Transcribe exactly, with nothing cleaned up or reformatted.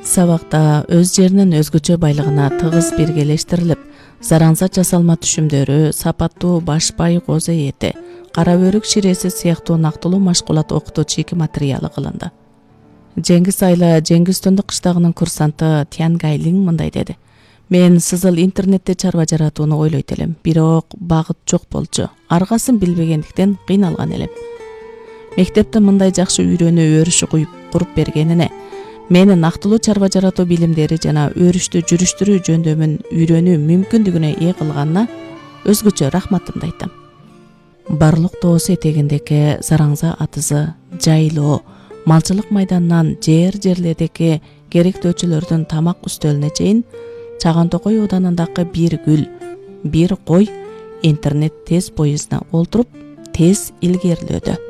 Сабакта өз жеринин өзгөчө байлыгына тыгыз биргелештирилип, зараңза жасалма түшүмдөрү, сапаттуу баш бай козу эти, кара өрүк ширеси сыяктуу нактылуу машгулат окутуучу эки материалы кылынды. Жеңгиз Айла Жеңгизтөндүк кыштагынын курсанты Тян Гайлин мындай деди: Мен сызыл интернетте чарба жаратууну ойлойт элем, бирок багыт жок болчу. Аргасын билбегендиктен кыйналган элем. Мектепте мындай жакшы үйрөнүү өрүшү куюп куруп бергенине, мени нактылуу чарба жаратуу билимдери жана өрүштү жүрүштүрүү жөндөмүн үйрөнүү мүмкүндүгүнө ээ кылганына өзгөчө рахматымды айтам. Барлык тоосу этегиндеки зараңза атызы, жайлоо, малчылык майданынан жер жерлердеки керектөөчүлөрдүн тамак үстөлүнө чейин Чаган Токой ооданындагы бир гүл, бир кой интернет тез поездине олтуруп тез илгерилөөдө.